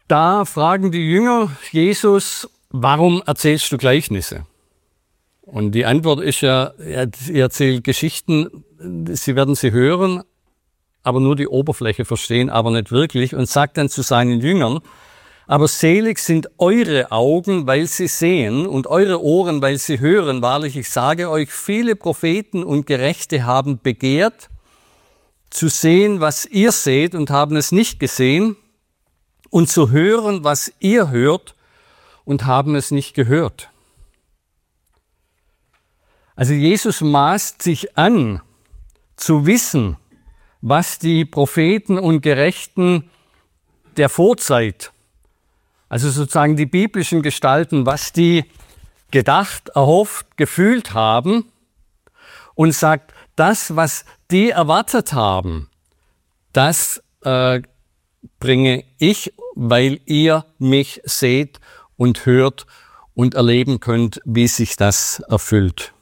Da fragen die Jünger Jesus, warum erzählst du Gleichnisse? Und die Antwort ist ja, er erzählt Geschichten, sie werden sie hören, aber nur die Oberfläche verstehen, aber nicht wirklich. Und sagt dann zu seinen Jüngern, aber selig sind eure Augen, weil sie sehen, und eure Ohren, weil sie hören. Wahrlich, ich sage euch, viele Propheten und Gerechte haben begehrt, zu sehen, was ihr seht, und haben es nicht gesehen, und zu hören, was ihr hört, und haben es nicht gehört. Also Jesus maßt sich an, zu wissen, was die Propheten und Gerechten der Vorzeit, also sozusagen die biblischen Gestalten, was die gedacht, erhofft, gefühlt haben, und sagt, das, was die erwartet haben, das bringe ich, weil ihr mich seht und hört und erleben könnt, wie sich das erfüllt.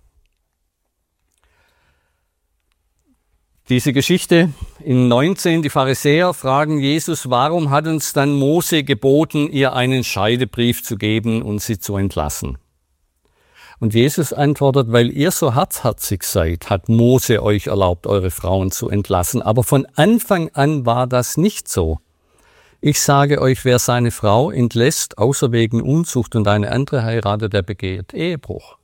Diese Geschichte in 19, die Pharisäer fragen Jesus, warum hat uns dann Mose geboten, ihr einen Scheidebrief zu geben und sie zu entlassen? Und Jesus antwortet, weil ihr so hartherzig seid, hat Mose euch erlaubt, eure Frauen zu entlassen. Aber von Anfang an war das nicht so. Ich sage euch, wer seine Frau entlässt, außer wegen Unzucht, und eine andere heiratet, der begeht Ehebruch.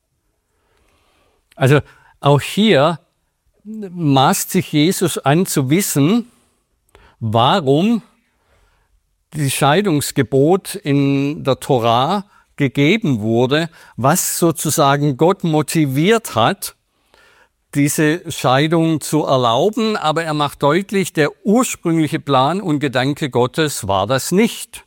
Also auch hier maßt sich Jesus an zu wissen, warum das Scheidungsgebot in der Tora gegeben wurde, was sozusagen Gott motiviert hat, diese Scheidung zu erlauben. Aber er macht deutlich, der ursprüngliche Plan und Gedanke Gottes war das nicht.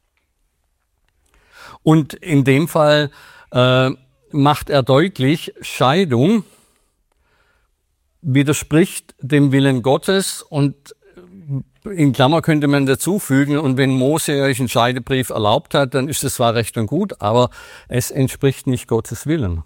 Und in dem Fall macht er deutlich, Scheidung widerspricht dem Willen Gottes, und in Klammer könnte man dazu fügen, und wenn Mose euch einen Scheidebrief erlaubt hat, dann ist das zwar recht und gut, aber es entspricht nicht Gottes Willen.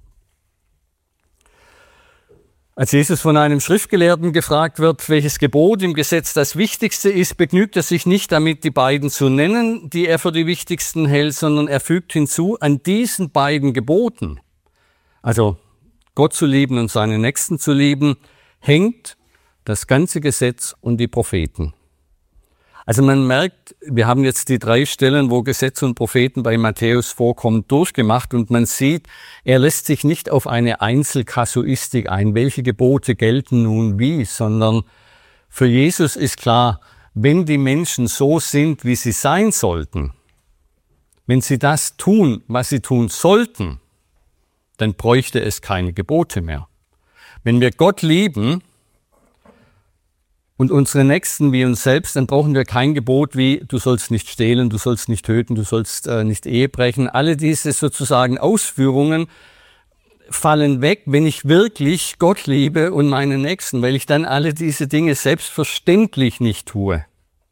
Als Jesus von einem Schriftgelehrten gefragt wird, welches Gebot im Gesetz das wichtigste ist, begnügt er sich nicht damit, die beiden zu nennen, die er für die wichtigsten hält, sondern er fügt hinzu, an diesen beiden Geboten, also Gott zu lieben und seinen Nächsten zu lieben, hängt das ganze Gesetz und die Propheten. Also man merkt, wir haben jetzt die 3 Stellen, wo Gesetz und Propheten bei Matthäus vorkommen, durchgemacht, und man sieht, er lässt sich nicht auf eine Einzelkasuistik ein, welche Gebote gelten nun wie, sondern für Jesus ist klar, wenn die Menschen so sind, wie sie sein sollten, wenn sie das tun, was sie tun sollten, dann bräuchte es keine Gebote mehr. Wenn wir Gott lieben und unsere Nächsten wie uns selbst, dann brauchen wir kein Gebot wie, du sollst nicht stehlen, du sollst nicht töten, du sollst nicht Ehe brechen. Alle diese sozusagen Ausführungen fallen weg, wenn ich wirklich Gott liebe und meine Nächsten, weil ich dann alle diese Dinge selbstverständlich nicht tue.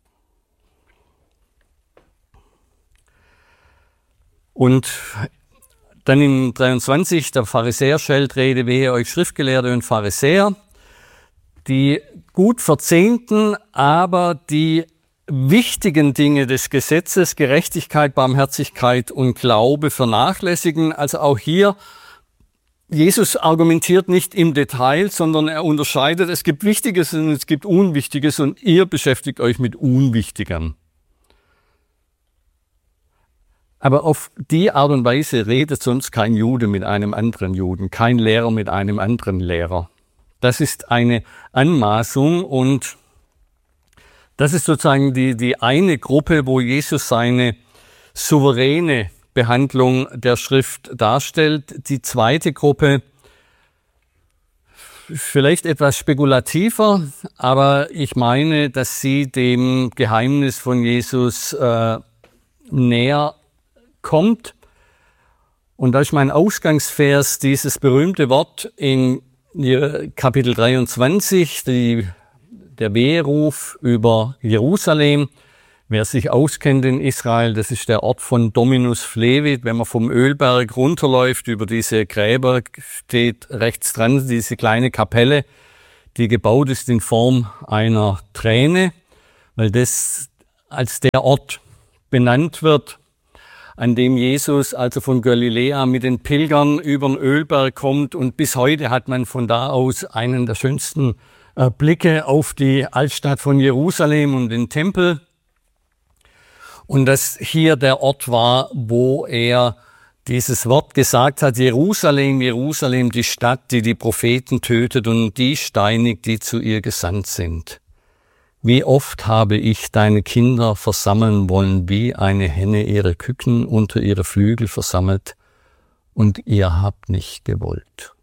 Und dann in 23, der Pharisäer-Scheltrede, wehe euch Schriftgelehrte und Pharisäer, die gut verzehnten, aber die wichtigen Dinge des Gesetzes, Gerechtigkeit, Barmherzigkeit und Glaube vernachlässigen. Also auch hier, Jesus argumentiert nicht im Detail, sondern er unterscheidet, es gibt Wichtiges und es gibt Unwichtiges, und ihr beschäftigt euch mit Unwichtigem. Aber auf die Art und Weise redet sonst kein Jude mit einem anderen Juden, kein Lehrer mit einem anderen Lehrer. Das ist eine Anmaßung, und das ist sozusagen die eine Gruppe, wo Jesus seine souveräne Behandlung der Schrift darstellt. Die zweite Gruppe, vielleicht etwas spekulativer, aber ich meine, dass sie dem Geheimnis von Jesus näher kommt. Und da ist mein Ausgangsvers dieses berühmte Wort in Kapitel 23, der Weheruf über Jerusalem. Wer sich auskennt in Israel, das ist der Ort von Dominus Flevit. Wenn man vom Ölberg runterläuft, über diese Gräber steht rechts dran diese kleine Kapelle, die gebaut ist in Form einer Träne, weil das als der Ort benannt wird, an dem Jesus also von Galiläa mit den Pilgern über den Ölberg kommt. Und bis heute hat man von da aus einen der schönsten Blicke auf die Altstadt von Jerusalem und den Tempel. Und dass hier der Ort war, wo er dieses Wort gesagt hat: Jerusalem, Jerusalem, die Stadt, die die Propheten tötet und die steinigt, die zu ihr gesandt sind. Wie oft habe ich deine Kinder versammeln wollen, wie eine Henne ihre Küken unter ihre Flügel versammelt, und ihr habt nicht gewollt.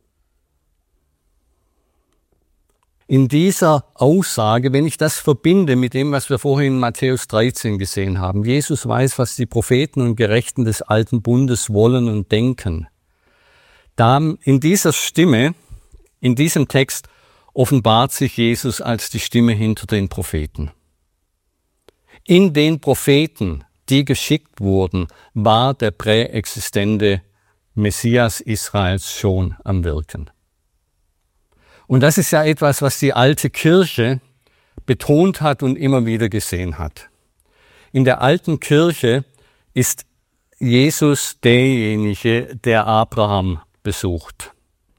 In dieser Aussage, wenn ich das verbinde mit dem, was wir vorhin in Matthäus 13 gesehen haben, Jesus weiß, was die Propheten und Gerechten des alten Bundes wollen und denken, da in dieser Stimme, in diesem Text, offenbart sich Jesus als die Stimme hinter den Propheten. In den Propheten, die geschickt wurden, war der präexistente Messias Israels schon am Wirken. Und das ist ja etwas, was die alte Kirche betont hat und immer wieder gesehen hat. In der alten Kirche ist Jesus derjenige, der Abraham besucht.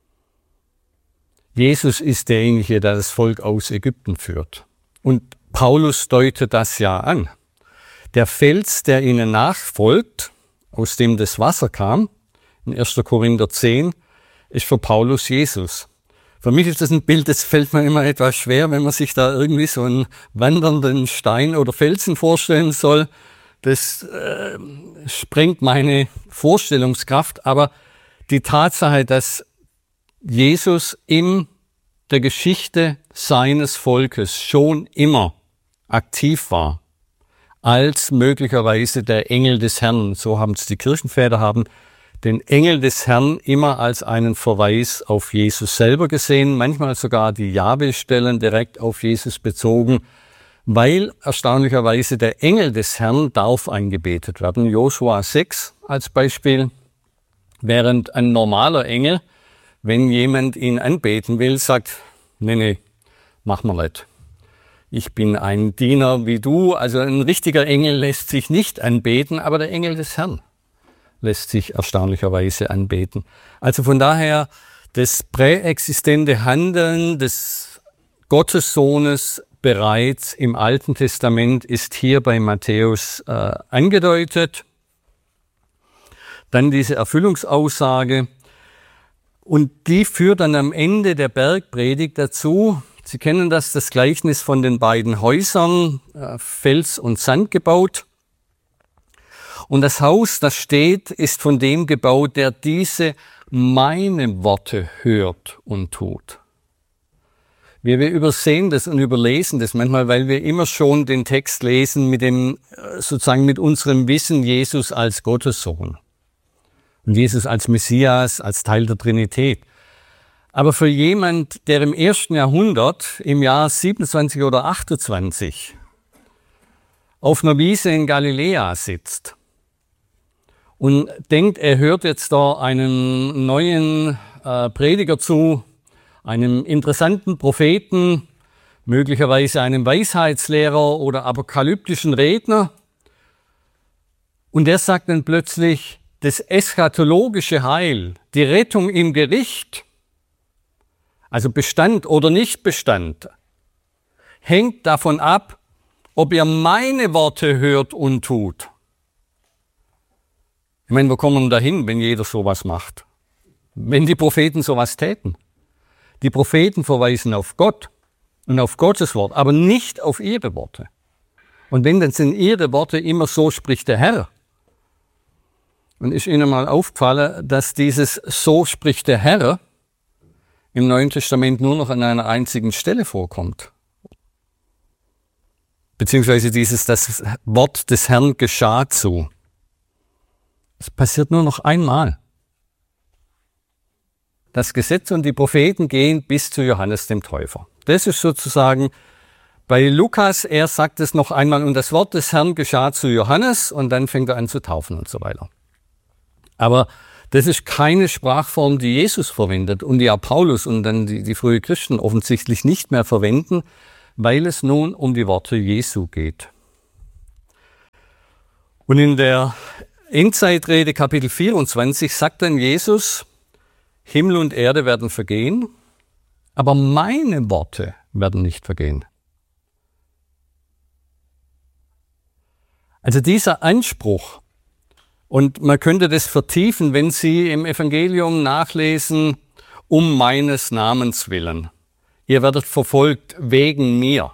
Jesus ist derjenige, der das Volk aus Ägypten führt. Und Paulus deutet das ja an. Der Fels, der ihnen nachfolgt, aus dem das Wasser kam, in 1. Korinther 10, ist für Paulus Jesus. Für mich ist das ein Bild, das fällt mir immer etwas schwer, wenn man sich da irgendwie so einen wandernden Stein oder Felsen vorstellen soll. Das sprengt meine Vorstellungskraft. Aber die Tatsache, dass Jesus in der Geschichte seines Volkes schon immer aktiv war, als möglicherweise der Engel des Herrn, so haben es die Kirchenväter, haben den Engel des Herrn immer als einen Verweis auf Jesus selber gesehen, manchmal sogar die Jahwe-Stellen direkt auf Jesus bezogen, weil erstaunlicherweise der Engel des Herrn darf angebetet werden. Josua 6 als Beispiel, während ein normaler Engel, wenn jemand ihn anbeten will, sagt: nee, mach mal nicht. Ich bin ein Diener wie du. Also ein richtiger Engel lässt sich nicht anbeten, aber der Engel des Herrn lässt sich erstaunlicherweise anbeten. Also von daher, das präexistente Handeln des Gottessohnes bereits im Alten Testament ist hier bei Matthäus angedeutet. Dann diese Erfüllungsaussage. Und die führt dann am Ende der Bergpredigt dazu, Sie kennen das Gleichnis von den beiden Häusern, Fels und Sand gebaut. Und das Haus, das steht, ist von dem gebaut, der diese meine Worte hört und tut. Wir übersehen das und überlesen das manchmal, weil wir immer schon den Text lesen mit dem, sozusagen mit unserem Wissen Jesus als Gottessohn. Und Jesus als Messias, als Teil der Trinität. Aber für jemand, der im 1. Jahrhundert, im Jahr 27 oder 28, auf einer Wiese in Galiläa sitzt und denkt, er hört jetzt da einem neuen Prediger zu, einem interessanten Propheten, möglicherweise einem Weisheitslehrer oder apokalyptischen Redner, und der sagt dann plötzlich, das eschatologische Heil, die Rettung im Gericht, also Bestand oder Nichtbestand, hängt davon ab, ob ihr meine Worte hört und tut. Ich meine, wo kommen wir dahin, wenn jeder sowas macht? Wenn die Propheten sowas täten? Die Propheten verweisen auf Gott und auf Gottes Wort, aber nicht auf ihre Worte. Und wenn, dann sind ihre Worte immer so spricht der Herr. Und ist Ihnen mal aufgefallen, dass dieses so spricht der Herr im Neuen Testament nur noch an einer einzigen Stelle vorkommt? Beziehungsweise das Wort des Herrn geschah so. Es passiert nur noch einmal. Das Gesetz und die Propheten gehen bis zu Johannes dem Täufer. Das ist sozusagen bei Lukas, er sagt es noch einmal, und das Wort des Herrn geschah zu Johannes, und dann fängt er an zu taufen und so weiter. Aber das ist keine Sprachform, die Jesus verwendet und die auch Paulus und dann die frühen Christen offensichtlich nicht mehr verwenden, weil es nun um die Worte Jesu geht. Und in der Endzeitrede Kapitel 24 sagt dann Jesus, Himmel und Erde werden vergehen, aber meine Worte werden nicht vergehen. Also dieser Anspruch, und man könnte das vertiefen, wenn Sie im Evangelium nachlesen, um meines Namens willen. Ihr werdet verfolgt wegen mir.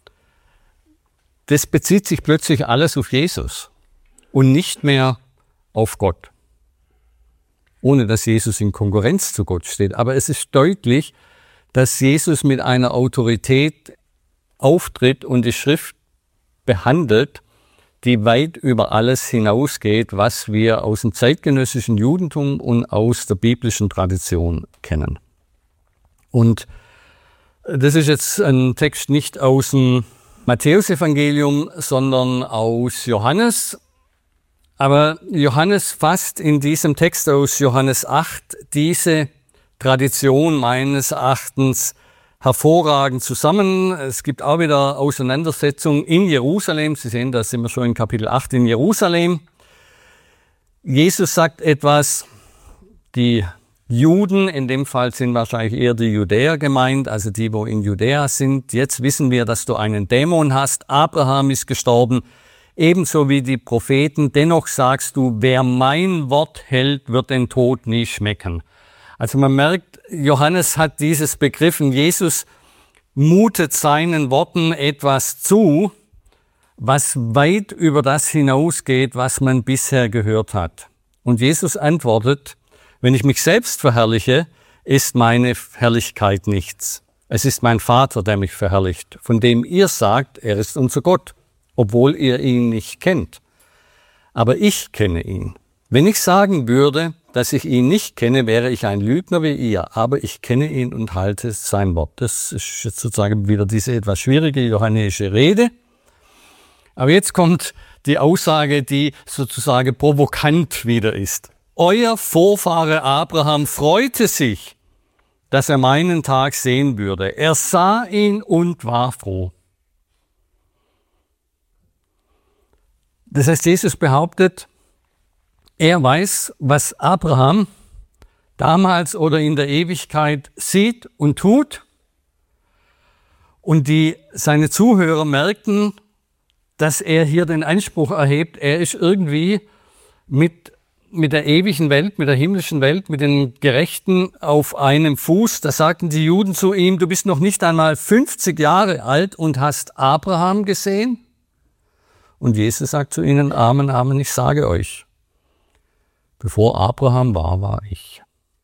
Das bezieht sich plötzlich alles auf Jesus und nicht mehr auf Gott. Ohne dass Jesus in Konkurrenz zu Gott steht. Aber es ist deutlich, dass Jesus mit einer Autorität auftritt und die Schrift behandelt, die weit über alles hinausgeht, was wir aus dem zeitgenössischen Judentum und aus der biblischen Tradition kennen. Und das ist jetzt ein Text nicht aus dem Matthäusevangelium, sondern aus Johannes. Aber Johannes fasst in diesem Text aus Johannes 8 diese Tradition meines Erachtens hervorragend zusammen. Es gibt auch wieder Auseinandersetzungen in Jerusalem. Sie sehen, da sind wir schon in Kapitel 8 in Jerusalem. Jesus sagt etwas, die Juden, in dem Fall sind wahrscheinlich eher die Judäer gemeint, also die, wo in Judäa sind. Jetzt wissen wir, dass du einen Dämon hast. Abraham ist gestorben, ebenso wie die Propheten. Dennoch sagst du, wer mein Wort hält, wird den Tod nie schmecken. Also man merkt, Johannes hat dieses begriffen. Jesus mutet seinen Worten etwas zu, was weit über das hinausgeht, was man bisher gehört hat. Und Jesus antwortet, wenn ich mich selbst verherrliche, ist meine Herrlichkeit nichts. Es ist mein Vater, der mich verherrlicht, von dem ihr sagt, er ist unser Gott, obwohl ihr ihn nicht kennt. Aber ich kenne ihn. Wenn ich sagen würde, dass ich ihn nicht kenne, wäre ich ein Lügner wie ihr, aber ich kenne ihn und halte sein Wort. Das ist jetzt sozusagen wieder diese etwas schwierige johannäische Rede. Aber jetzt kommt die Aussage, die sozusagen provokant wieder ist. Euer Vorfahre Abraham freute sich, dass er meinen Tag sehen würde. Er sah ihn und war froh. Das heißt, Jesus behauptet, er weiß, was Abraham damals oder in der Ewigkeit sieht und tut. Und seine Zuhörer merkten, dass er hier den Anspruch erhebt, er ist irgendwie mit der ewigen Welt, mit der himmlischen Welt, mit den Gerechten auf einem Fuß. Da sagten die Juden zu ihm, du bist noch nicht einmal 50 Jahre alt und hast Abraham gesehen. Und Jesus sagt zu ihnen, Amen, Amen, ich sage euch, bevor Abraham war ich.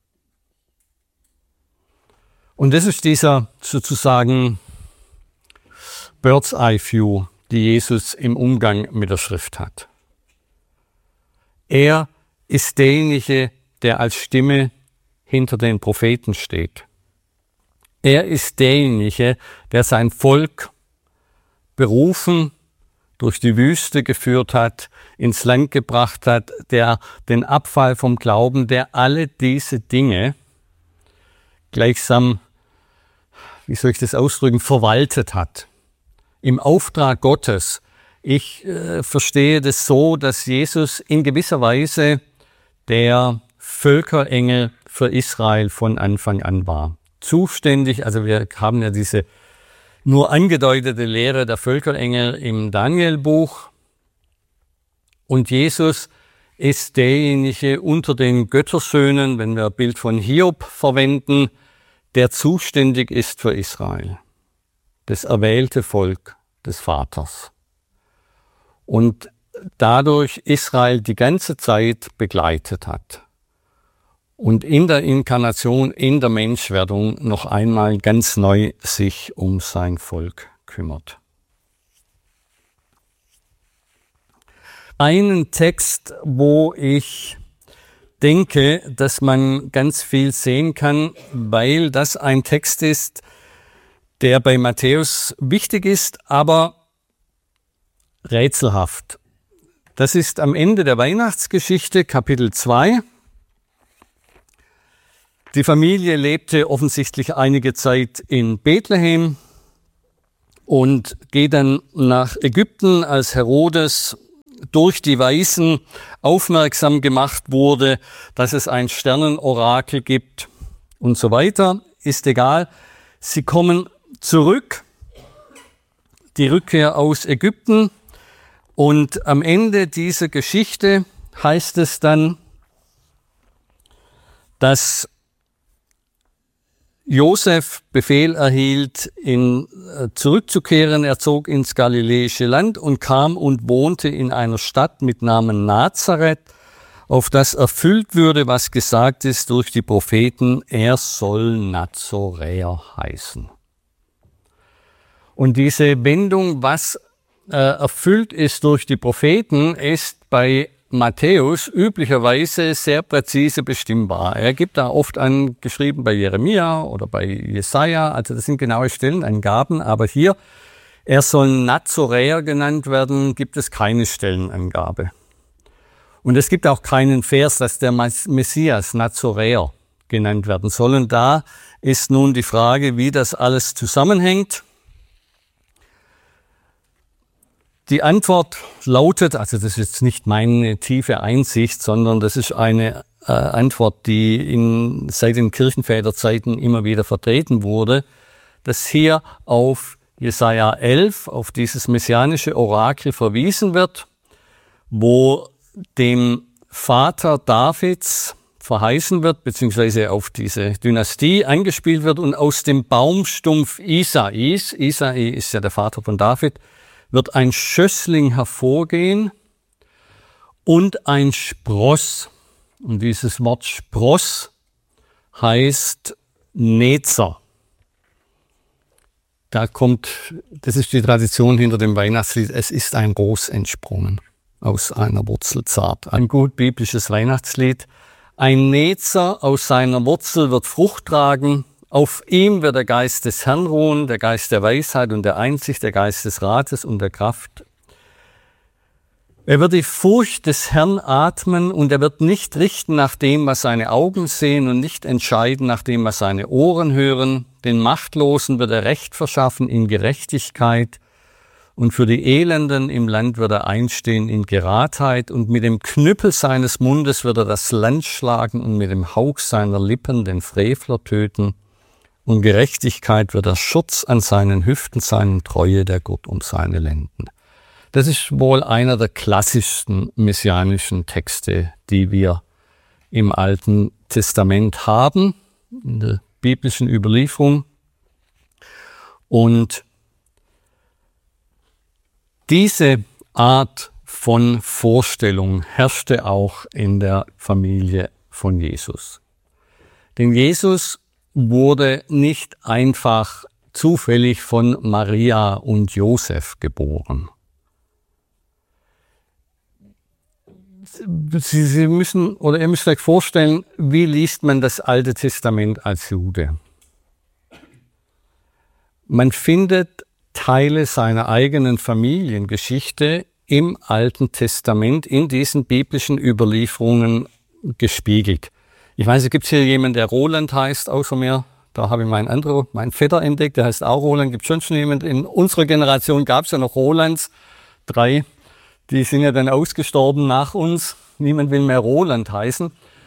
Und das ist dieser sozusagen Bird's Eye View, die Jesus im Umgang mit der Schrift hat. Er ist derjenige, der als Stimme hinter den Propheten steht. Er ist derjenige, der sein Volk berufen, durch die Wüste geführt hat, ins Land gebracht hat, der den Abfall vom Glauben, der alle diese Dinge gleichsam, wie soll ich das ausdrücken, verwaltet hat. Im Auftrag Gottes. Ich verstehe das so, dass Jesus in gewisser Weise der Völkerengel für Israel von Anfang an war. Zuständig, also wir haben ja diese nur angedeutete Lehre der Völkerengel im Danielbuch. Und Jesus ist derjenige unter den Göttersöhnen, wenn wir ein Bild von Hiob verwenden, der zuständig ist für Israel. Das erwählte Volk des Vaters. Und dadurch Israel die ganze Zeit begleitet hat. Und in der Inkarnation, in der Menschwerdung noch einmal ganz neu sich um sein Volk kümmert. Einen Text, wo ich denke, dass man ganz viel sehen kann, weil das ein Text ist, der bei Matthäus wichtig ist, aber rätselhaft. Das ist am Ende der Weihnachtsgeschichte, Kapitel 2. Die Familie lebte offensichtlich einige Zeit in Bethlehem und geht dann nach Ägypten, als Herodes durch die Weisen aufmerksam gemacht wurde, dass es ein Sternenorakel gibt und so weiter, ist egal. Sie kommen zurück, die Rückkehr aus Ägypten, und am Ende dieser Geschichte heißt es dann, dass Josef Befehl erhielt, zurückzukehren. Er zog ins galiläische Land und kam und wohnte in einer Stadt mit Namen Nazareth, auf das erfüllt würde, was gesagt ist durch die Propheten, er soll Nazoräer heißen. Und diese Wendung, was erfüllt ist durch die Propheten, ist bei Matthäus üblicherweise sehr präzise bestimmbar. Er gibt da oft angeschrieben bei Jeremia oder bei Jesaja, also das sind genaue Stellenangaben, aber hier, er soll Nazoräer genannt werden, gibt es keine Stellenangabe. Und es gibt auch keinen Vers, dass der Messias Nazoräer genannt werden soll. Und da ist nun die Frage, wie das alles zusammenhängt. Die Antwort lautet, also das ist jetzt nicht meine tiefe Einsicht, sondern das ist eine Antwort, die seit den Kirchenväterzeiten immer wieder vertreten wurde, dass hier auf Jesaja 11, auf dieses messianische Orakel verwiesen wird, wo dem Vater Davids verheißen wird, beziehungsweise auf diese Dynastie angespielt wird, und aus dem Baumstumpf Isai ist ja der Vater von David, wird ein Schössling hervorgehen und ein Spross. Und dieses Wort Spross heißt Nezer. Das ist die Tradition hinter dem Weihnachtslied, es ist ein Ros entsprungen aus einer Wurzel zart. Ein gut biblisches Weihnachtslied. Ein Nezer aus seiner Wurzel wird Frucht tragen. Auf ihm wird der Geist des Herrn ruhen, der Geist der Weisheit und der Einsicht, der Geist des Rates und der Kraft. Er wird die Furcht des Herrn atmen, und er wird nicht richten nach dem, was seine Augen sehen, und nicht entscheiden nach dem, was seine Ohren hören. Den Machtlosen wird er Recht verschaffen in Gerechtigkeit, und für die Elenden im Land wird er einstehen in Geradheit, und mit dem Knüppel seines Mundes wird er das Land schlagen und mit dem Hauch seiner Lippen den Frevler töten. Und Gerechtigkeit wird der Schutz an seinen Hüften sein, Treue der Gurt um seine Lenden. Das ist wohl einer der klassischsten messianischen Texte, die wir im Alten Testament haben, in der biblischen Überlieferung. Und diese Art von Vorstellung herrschte auch in der Familie von Jesus. Denn Jesus wurde nicht einfach zufällig von Maria und Josef geboren. Sie müssen, oder ihr müsst euch vorstellen, wie liest man das Alte Testament als Jude? Man findet Teile seiner eigenen Familiengeschichte im Alten Testament, in diesen biblischen Überlieferungen gespiegelt. Ich weiß, es gibt hier jemanden, der Roland heißt, außer mir. Da habe ich meinen Vetter entdeckt, der heißt auch Roland. Gibt schon jemanden. In unserer Generation gab es ja noch Rolands, 3. Die sind ja dann ausgestorben nach uns. Niemand will mehr Roland heißen.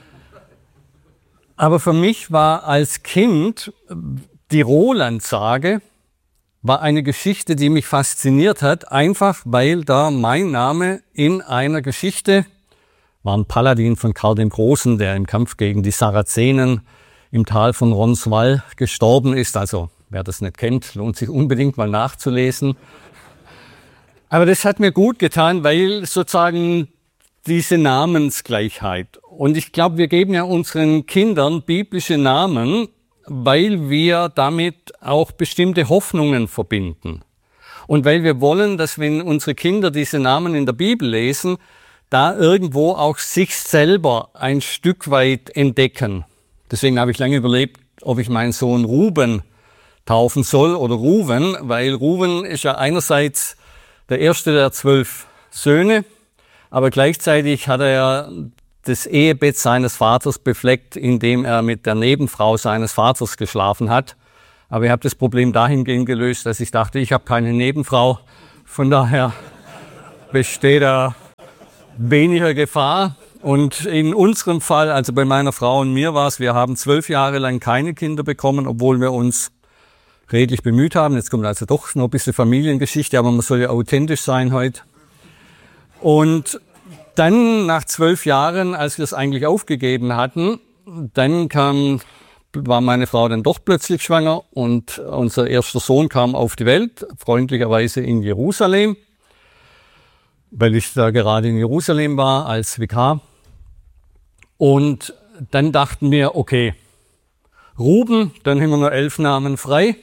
Aber für mich war als Kind die Roland-Sage war eine Geschichte, die mich fasziniert hat, einfach weil da mein Name in einer Geschichte war, ein Paladin von Karl dem Großen, der im Kampf gegen die Sarazenen im Tal von Roncesvalles gestorben ist. Also wer das nicht kennt, lohnt sich unbedingt mal nachzulesen. Aber das hat mir gut getan, weil sozusagen diese Namensgleichheit. Und ich glaube, wir geben ja unseren Kindern biblische Namen, weil wir damit auch bestimmte Hoffnungen verbinden. Und weil wir wollen, dass wenn unsere Kinder diese Namen in der Bibel lesen, da irgendwo auch sich selber ein Stück weit entdecken. Deswegen habe ich lange überlegt, ob ich meinen Sohn Ruben taufen soll oder Ruven, weil Ruven ist ja einerseits der erste der 12 Söhne, aber gleichzeitig hat er ja das Ehebett seines Vaters befleckt, indem er mit der Nebenfrau seines Vaters geschlafen hat. Aber ich habe das Problem dahingehend gelöst, dass ich dachte, ich habe keine Nebenfrau. Von daher besteht er weniger Gefahr. Und in unserem Fall, also bei meiner Frau und mir war es, wir haben 12 Jahre lang keine Kinder bekommen, obwohl wir uns redlich bemüht haben. Jetzt kommt also doch noch ein bisschen Familiengeschichte, aber man soll ja authentisch sein heute. Und dann nach 12 Jahren, als wir es eigentlich aufgegeben hatten, dann war meine Frau dann doch plötzlich schwanger und unser erster Sohn kam auf die Welt, freundlicherweise in Jerusalem, weil ich da gerade in Jerusalem war als Vikar. Und dann dachten wir, okay, Ruben, dann haben wir noch 11 Namen frei.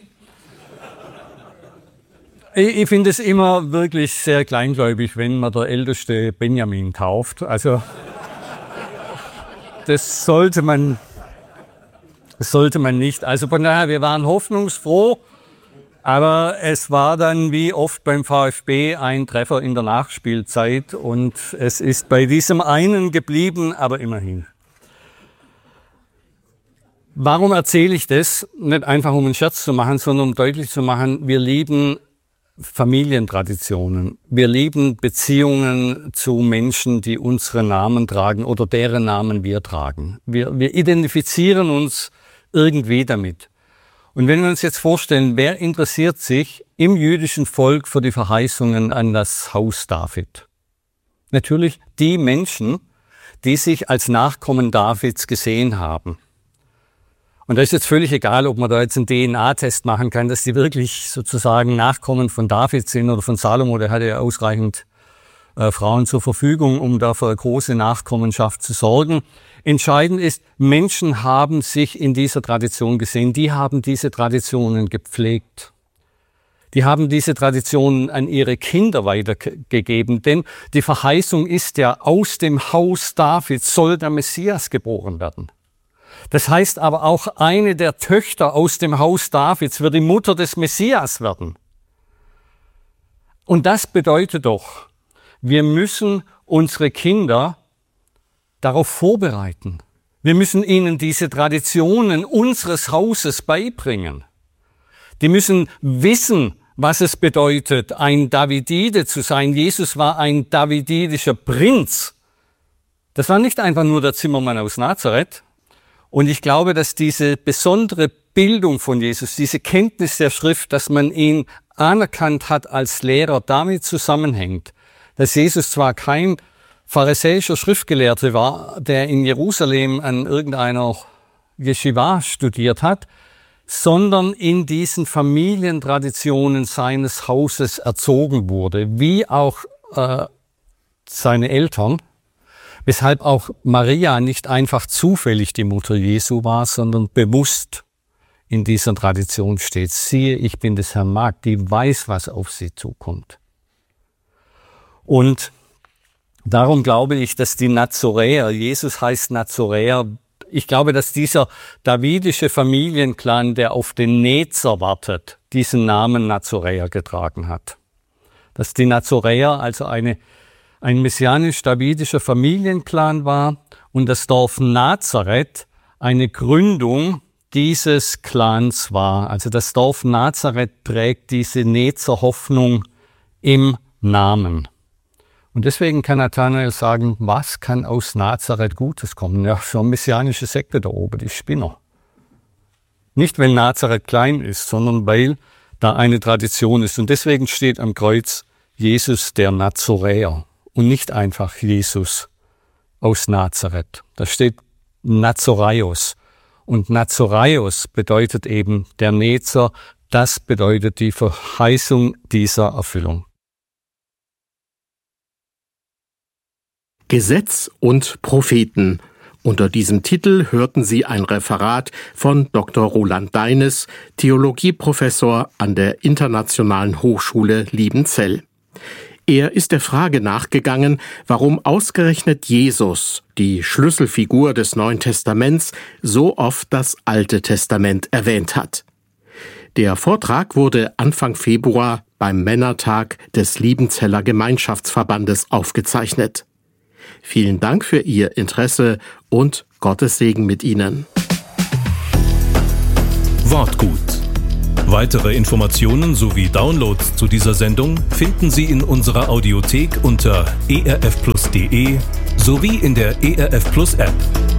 Ich finde es immer wirklich sehr kleingläubig, wenn man der älteste Benjamin tauft. Also das sollte man nicht. Also von daher, wir waren hoffnungsfroh, aber es war dann wie oft beim VfB ein Treffer in der Nachspielzeit und es ist bei diesem einen geblieben, aber immerhin. Warum erzähle ich das? Nicht einfach um einen Scherz zu machen, sondern um deutlich zu machen, wir lieben Familientraditionen. Wir lieben Beziehungen zu Menschen, die unsere Namen tragen oder deren Namen wir tragen. Wir identifizieren uns irgendwie damit. Und wenn wir uns jetzt vorstellen, wer interessiert sich im jüdischen Volk für die Verheißungen an das Haus David? Natürlich die Menschen, die sich als Nachkommen Davids gesehen haben. Und da ist jetzt völlig egal, ob man da jetzt einen DNA-Test machen kann, dass die wirklich sozusagen Nachkommen von David sind oder von Salomo. Der hatte ja ausreichend Frauen zur Verfügung, um da für eine große Nachkommenschaft zu sorgen. Entscheidend ist, Menschen haben sich in dieser Tradition gesehen. Die haben diese Traditionen gepflegt. Die haben diese Traditionen an ihre Kinder weitergegeben. Denn die Verheißung ist ja, aus dem Haus Davids soll der Messias geboren werden. Das heißt aber auch, eine der Töchter aus dem Haus Davids wird die Mutter des Messias werden. Und das bedeutet doch, wir müssen unsere Kinder darauf vorbereiten. Wir müssen ihnen diese Traditionen unseres Hauses beibringen. Die müssen wissen, was es bedeutet, ein Davidide zu sein. Jesus war ein davididischer Prinz. Das war nicht einfach nur der Zimmermann aus Nazareth. Und ich glaube, dass diese besondere Bildung von Jesus, diese Kenntnis der Schrift, dass man ihn anerkannt hat als Lehrer, damit zusammenhängt, dass Jesus zwar kein pharisäischer Schriftgelehrter war, der in Jerusalem an irgendeiner Yeshiva studiert hat, sondern in diesen Familientraditionen seines Hauses erzogen wurde, wie auch seine Eltern. Weshalb auch Maria nicht einfach zufällig die Mutter Jesu war, sondern bewusst in dieser Tradition steht. Siehe, ich bin des Herrn Magd, die weiß, was auf sie zukommt. Und darum glaube ich, dass die Nazoräer, Jesus heißt Nazoräer, ich glaube, dass dieser davidische Familienclan, der auf den Nezer wartet, diesen Namen Nazoräer getragen hat. Dass die Nazoräer also ein messianisch-davidischer Familienclan war und das Dorf Nazareth eine Gründung dieses Clans war. Also das Dorf Nazareth trägt diese Nezer Hoffnung im Namen. Und deswegen kann Nathanael sagen, was kann aus Nazareth Gutes kommen? Ja, so eine messianische Sekte da oben, die Spinner. Nicht, weil Nazareth klein ist, sondern weil da eine Tradition ist. Und deswegen steht am Kreuz Jesus der Nazoräer. Und nicht einfach Jesus aus Nazareth. Da steht Nazoraios. Und Nazoraios bedeutet eben der Nezer. Das bedeutet die Verheißung dieser Erfüllung. Gesetz und Propheten. Unter diesem Titel hörten Sie ein Referat von Dr. Roland Deines, Theologieprofessor an der Internationalen Hochschule Liebenzell. Er ist der Frage nachgegangen, warum ausgerechnet Jesus, die Schlüsselfigur des Neuen Testaments, so oft das Alte Testament erwähnt hat. Der Vortrag wurde Anfang Februar beim Männertag des Liebenzeller Gemeinschaftsverbandes aufgezeichnet. Vielen Dank für Ihr Interesse und Gottes Segen mit Ihnen. Wortgut. Weitere Informationen sowie Downloads zu dieser Sendung finden Sie in unserer Audiothek unter erfplus.de. erf+de sowie in der ERF Plus App.